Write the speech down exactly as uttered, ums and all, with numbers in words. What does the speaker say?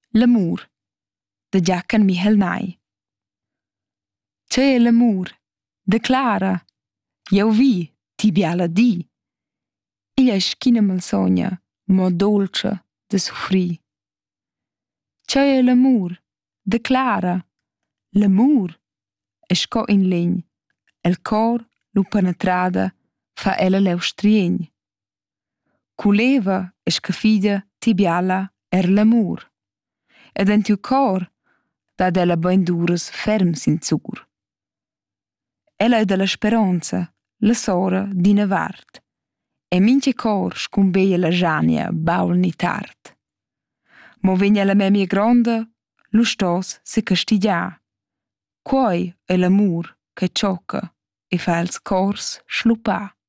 L'amur, da Giachen Michel Ney. Tgei è l'amur? Declara, jeu vi, ti biala di. Igl ei sc'ina malsogna, mo dolcia da suffrir. Tgei è l'amur? Declara, l'amur è sco in legn, el cor lu penetrada fa ella leu striegn. Culeva e scafida ti biala er l'amur. Ed en tiu cor dat ella bein duras ferm sin zur. Ella è dalla speranza, la sora d'ina vart. E mintga cor scumbeia la schania baul ni tard. Mo vegn ella memia gronda, lu stos se castigiar. Quei è l'amur che ciocca e fa ils cors schluppar.